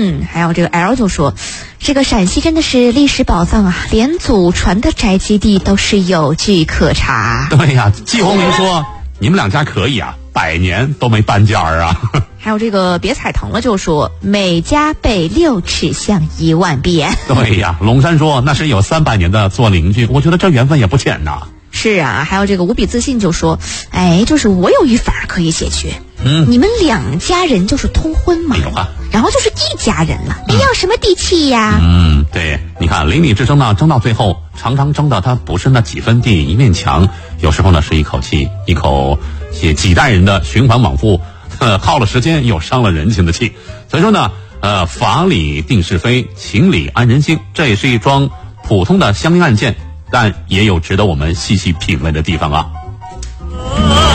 还有这个 L 就说，这个陕西真的是历史宝藏啊，连祖传的宅基地都是有据可查。 对呀，季红明说你们两家可以啊，100年都没搬家啊。 还有这个别踩疼了就说，每家背6尺巷1万遍。 对呀，龙山说那是有300年的做邻居，我觉得这缘分也不浅呐。 是啊，还有这个无比自信就说，就是我有一法可以解决。你们2家人就是通婚嘛，然后就是一家人了，要什么地契呀？ 对，你看邻里之争呢，争到最后，常常争的它不是那几分地一面墙，有时候呢是一口气，几代人的循环往复，耗了时间又伤了人情的气。所以说呢，法理定是非，情理安人心，这也是一桩普通的乡邻案件，但也有值得我们细细品味的地方啊。